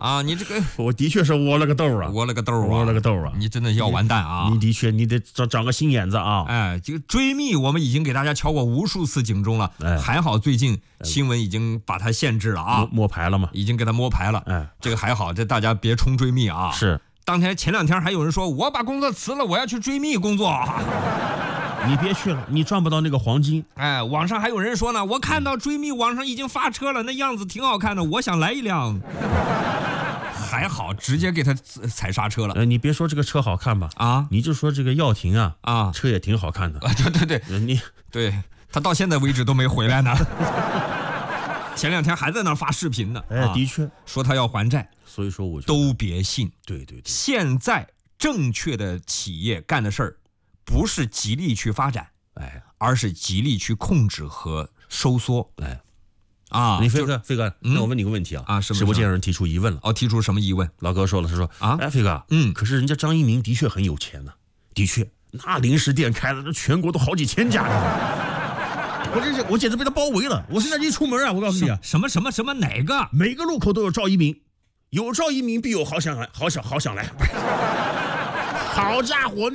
啊！你这个我的确是窝了个豆啊， 窝了个豆啊， 窝了个豆啊！ 你真的要完蛋啊！ 你的确，你得长个心眼子啊！ 哎，这个追觅我们已经给大家敲过无数次警钟了，还好最近新闻已经把它限制了啊， 摸牌了嘛， 已经给它摸牌了。这个还好，这大家别冲追觅啊！ 是， 前两天还有人说我把工作辞了，我要去追觅工作。 你别去了，你赚不到那个黄金。 哎，网上还有人说呢，我看到追觅网上已经发车了，那样子挺好看的，我想来一辆。还好，直接给他踩刹车了。 你别说这个车好看吧，你就说这个耀庭啊，车也挺好看的。 对，对他到现在为止都没回来呢。前两天还在那发视频呢。 的确， 说他要还债， 所以说我都别信。 对， 现在正确的企业干的事儿。不是极力去发展，而是极力去控制和收缩， 你飞哥，那我问你个问题啊，直播间有人提出疑问了， 提出什么疑问？ 老哥说了，他说飞哥，可是人家张一鸣的确很有钱呢，的确，那零食店开了，全国都好几千家呢。我简直被他包围了，我现在一出门啊，我告诉你啊， 什么哪个？ 每个路口都有赵一鸣，有赵一鸣必有好想来，好家伙！